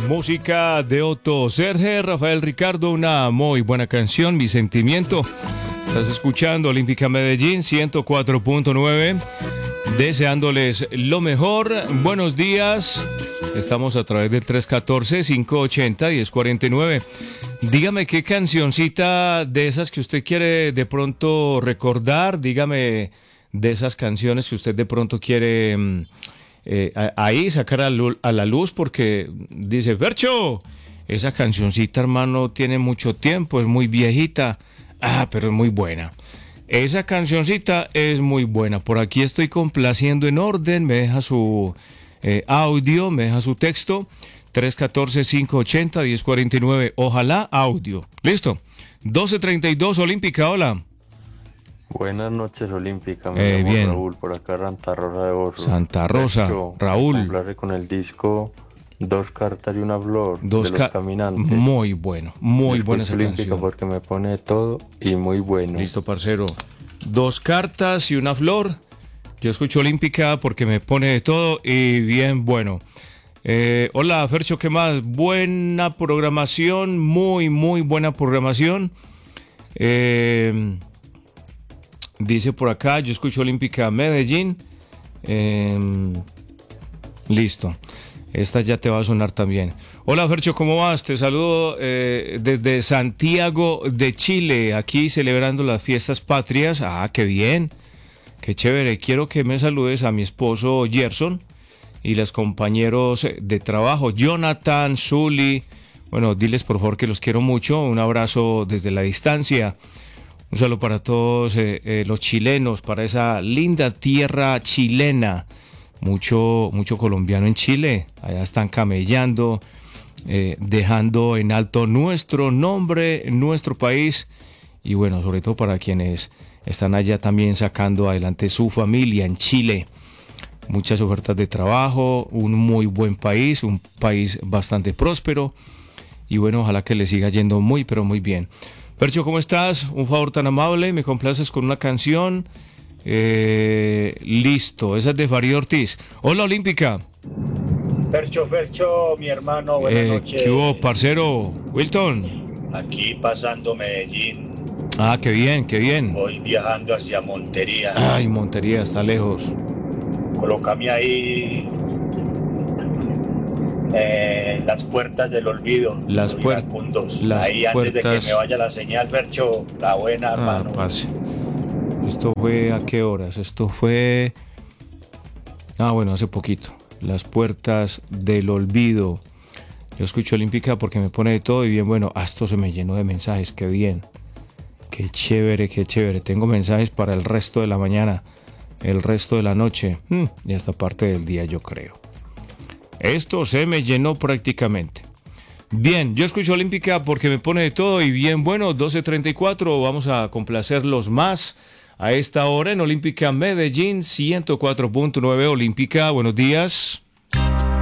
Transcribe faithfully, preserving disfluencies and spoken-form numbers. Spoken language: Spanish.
Música de Otto Serge, Rafael Ricardo, una muy buena canción, Mi Sentimiento. Estás escuchando Olímpica Medellín ciento cuatro punto nueve, deseándoles lo mejor. Buenos días, estamos a través del tres uno cuatro, cinco ocho cero, uno cero cuatro nueve. Dígame qué cancioncita de esas que usted quiere de pronto recordar, dígame de esas canciones que usted de pronto quiere eh, ahí sacar a, lu- a la luz, porque dice, Fercho, esa cancioncita, hermano, tiene mucho tiempo, es muy viejita, ah, pero es muy buena. Esa cancioncita es muy buena. Por aquí estoy complaciendo en orden, me deja su eh, audio, me deja su texto, tres uno cuatro, cinco ocho cero, uno cero cuatro nueve, ojalá audio. Listo, doce treinta y dos, Olímpica, hola. Buenas noches, Olímpica. Me Eh, llamo bien. Raúl, por acá Santa Rosa de Borro. Santa Rosa, Fercho, Raúl. complace con el disco Dos cartas y una flor Dos de ca- los caminantes. Muy bueno, muy Escucho buena esa Olímpica canción. porque me pone todo y muy bueno. Listo, parcero. Dos cartas y una flor. Yo escucho Olímpica porque me pone de todo y bien bueno. Eh, hola, Fercho, ¿qué más? Buena programación, muy, muy buena programación. Eh, dice por acá, yo escucho Olímpica Medellín. Eh, listo. Esta ya te va a sonar también. Hola, Fercho, ¿cómo vas? Te saludo eh, desde Santiago de Chile, aquí celebrando las fiestas patrias. Ah, qué bien, qué chévere. Quiero que me saludes a mi esposo Gerson y los compañeros de trabajo, Jonathan, Zully. Bueno, diles por favor que los quiero mucho. Un abrazo desde la distancia. Un saludo para todos eh, eh, los chilenos, para esa linda tierra chilena. Mucho, mucho colombiano en Chile. Allá están camellando, eh, dejando en alto nuestro nombre, nuestro país. Y bueno, sobre todo para quienes están allá también sacando adelante su familia en Chile. Muchas ofertas de trabajo, un muy buen país, un país bastante próspero. Y bueno, ojalá que le siga yendo muy, pero muy bien. Percho, ¿cómo estás? Un favor tan amable, me complaces con una canción. Eh, listo, esa es de Farid Ortiz. Hola, Olímpica. Fercho, Fercho, mi hermano, buenas Eh, noches. ¿Qué hubo, parcero? Wilton. Aquí pasando Medellín, Ah, qué bien, qué bien. voy viajando hacia Montería. Ay, Montería, está lejos. Colócame ahí eh, las puertas del olvido. Las Los puer- iracundos. las Ahí antes de puertas- que me vaya la señal, Fercho, la buena, Ah, hermano. parce. ¿Esto fue a qué horas? Esto fue... Ah, bueno, hace poquito. Las puertas del olvido. Yo escucho Olímpica porque me pone de todo y bien bueno. Ah, esto se me llenó de mensajes, qué bien. Qué chévere, qué chévere. Tengo mensajes para el resto de la mañana, el resto de la noche mm, y hasta parte del día, yo creo. Esto se me llenó prácticamente. Bien, yo escucho Olímpica porque me pone de todo y bien bueno, doce treinta y cuatro, vamos a complacerlos más a esta hora en Olímpica Medellín ciento cuatro punto nueve. Olímpica, buenos días.